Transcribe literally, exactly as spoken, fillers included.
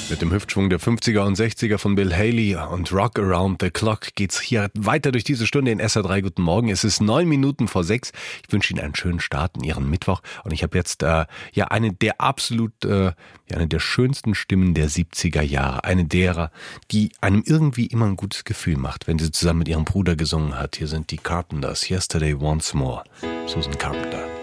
Mit dem Hüftschwung der fünfziger und sechziger von Bill Haley und Rock Around the Clock geht's hier weiter durch diese Stunde in S R drei. Guten Morgen. Es ist neun Minuten vor sechs. Ich wünsche Ihnen einen schönen Start in Ihren Mittwoch. Und ich habe jetzt äh, ja eine der absolut, äh, ja, eine der schönsten Stimmen der siebziger Jahre. Eine derer, die einem irgendwie immer ein gutes Gefühl macht, wenn sie zusammen mit ihrem Bruder gesungen hat. Hier sind die Carpenters. Yesterday Once More. Susan Carpenter.